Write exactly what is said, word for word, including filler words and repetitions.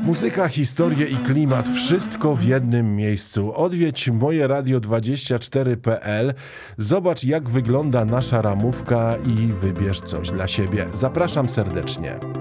Muzyka, historie i klimat, wszystko w jednym miejscu. Odwiedź moje radio dwadzieścia cztery kropka p l, zobacz jak wygląda nasza ramówka i wybierz coś dla siebie. Zapraszam serdecznie.